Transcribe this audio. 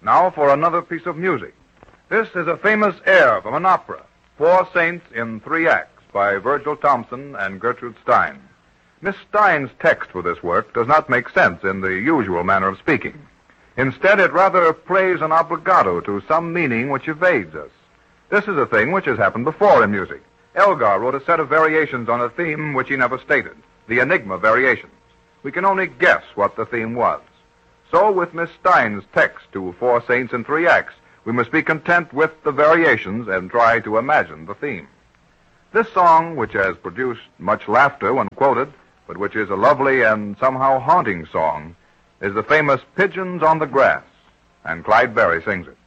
Now for another piece of music. This is a famous air from an opera, Four Saints in Three Acts, by Virgil Thomson and Gertrude Stein. Miss Stein's text for this work does not make sense in the usual manner of speaking. Instead, it rather plays an obligato to some meaning which evades us. This is a thing which has happened before in music. Elgar wrote a set of variations on a theme which he never stated, the Enigma Variations. We can only guess what the theme was. So with Miss Stein's text to Four Saints in Three Acts, we must be content with the variations and try to imagine the theme. This song, which has produced much laughter when quoted, but which is a lovely and somehow haunting song, is the famous Pigeons on the Grass, and Clyde Berry sings it.